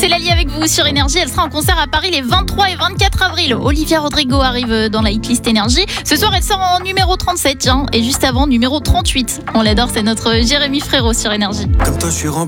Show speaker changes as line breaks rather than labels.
C'est Lali avec vous sur Énergie. Elle sera en concert à Paris les 23 et 24 avril. Olivia Rodrigo arrive dans la hitlist Énergie. Ce soir, elle sort en numéro 37, tiens, et juste avant, numéro 38. On l'adore, c'est notre Jérémy Frérot sur Énergie.
Comme toi, je suis rempli.